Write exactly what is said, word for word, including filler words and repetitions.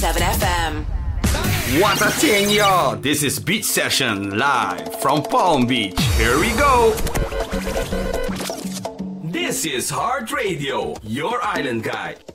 seven F M. What a thing, y'all! This is Beach Session live from Palm Beach. Here we go! This is Heart Radio, your island guide.